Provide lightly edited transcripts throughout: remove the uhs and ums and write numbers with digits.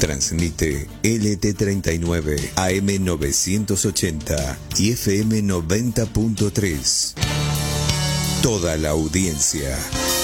Transmite LT39 AM 980 y FM 90.3. Toda la audiencia.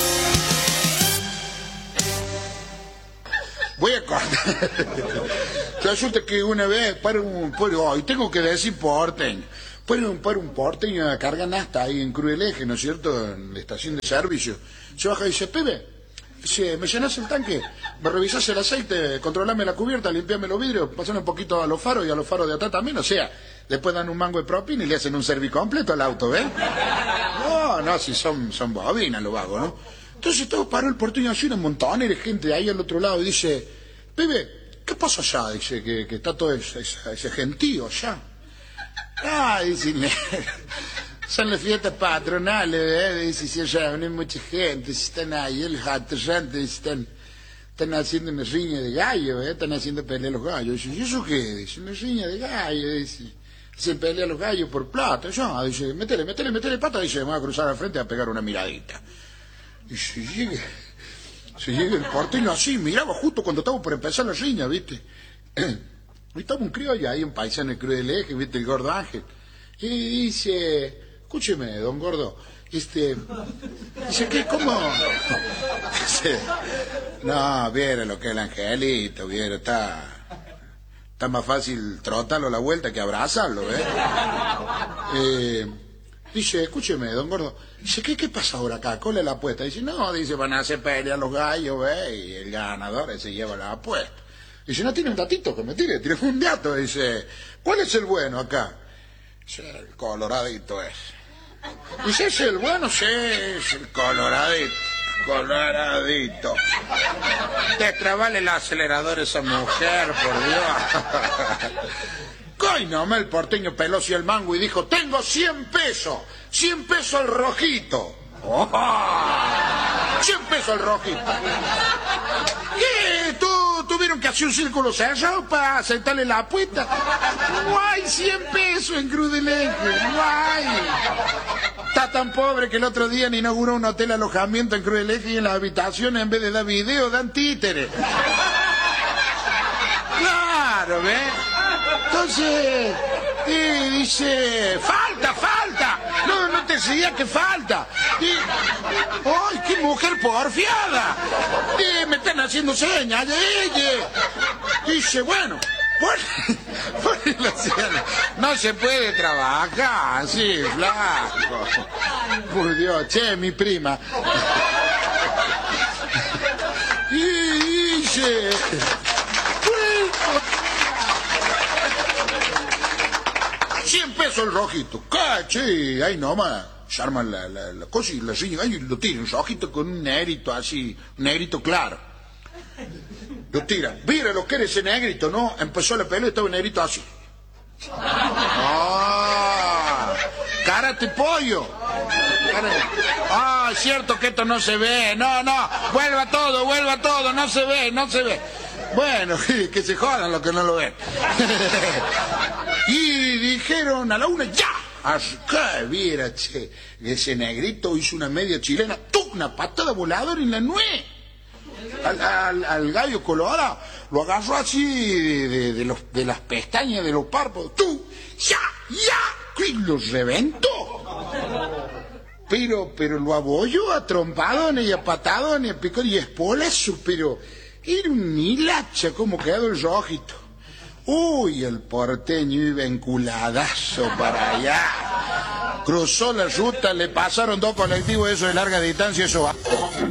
Voy a cortar. Resulta que una vez hoy tengo que decir porteño. Para un porteño a cargar nafta ahí en Cruz del Eje, ¿no es cierto? En la estación de servicio. Se baja y dice, Pepe, ¿me llenas el tanque? ¿Me revisás el aceite? Controlame la cubierta, limpiame los vidrios, pasame un poquito a los faros y a los faros de atrás también. O sea, después dan un mango de propina y le hacen un servicompleto al auto, ¿ves? No, si son bobinas los vagos, ¿no? Entonces todo paró el porteño así, un montón de gente ahí al otro lado y dice, Pepe, ¿qué pasa allá? Dice que está todo ese gentío allá. Dice, son las fiestas patronales, dice, si allá viene mucha gente, si están ahí, los aterrantes, están haciendo una riña de gallo, están haciendo pelear los gallos. Dice, ¿y eso qué? Dice, una riña de gallo, dice, se pelea los gallos por plata. Dice, métele pata, dice, me voy a cruzar al frente a pegar una miradita. Y se llega el porteño así, miraba justo cuando estaba por empezar la riña, ¿viste? Y estaba un criollo ahí, un paisano en Cruz del Eje, ¿viste? El gordo Ángel. Y dice, escúcheme, don gordo, dice, ¿qué? ¿Cómo? Dice, no, viera lo que es el angelito, viera, está más fácil trotarlo a la vuelta que abrazarlo, Dice, escúcheme, don gordo, dice, ¿qué pasa ahora acá? ¿Cuál es la apuesta? Dice, no, dice, van a hacer pelea los gallos, y el ganador se lleva la apuesta. Dice, no tiene un datito que me tire un dato. Dice, ¿cuál es el bueno acá? Dice, el coloradito es. Dice, ¿es el bueno? Sí, es el coloradito. Coloradito. Te trabale el acelerador esa mujer, por Dios. Coy nomás el porteño peló hacia el mango y dijo, tengo 100 pesos. 100 pesos el rojito. ¡Oh! 100 pesos el rojito. ¿Qué? ¿Tuvieron que hacer un círculo cerrado para aceptarle la apuesta? No hay 100 pesos en Cruz del Eje, no hay. Está tan pobre que el otro día inauguró un hotel alojamiento en Cruz del Eje y en las habitaciones en vez de dar video dan títeres. Claro, ¿ves? Entonces, dice, falta. No te decía que falta. ¡Ay, qué mujer porfiada! Me están haciendo señas de ella. Dice, bueno, no se puede trabajar así, flaco. Por Dios, che, mi prima. Y dice, 100 pesos el rojito. Caché, ahí nomás. Se arman la cosa y la riña y lo tiran. Un rojito con un negrito así, un negrito claro. Lo tiran. Mira lo que era ese negrito, ¿no? Empezó la pelea y estaba el negrito así. Karate pollo. Es cierto que esto no se ve. No, vuelva todo, no se ve. Bueno, que se jodan los que no lo ven. Y dijeron a la una, ¡ya! Acá, viera, che, ese negrito hizo una media chilena, una patada voladora en la nuez. Al gallo colorado, lo agarró así de las pestañas de los párpados, ¡ya! Y lo reventó. Pero lo abolló a trompadones y a patadones y a picón y a espolazo, pero era un hilacha como quedó el rojito. Uy, el porteño iba enculadazo para allá. Cruzó la ruta, le pasaron 2 colectivos esos de larga distancia, eso va.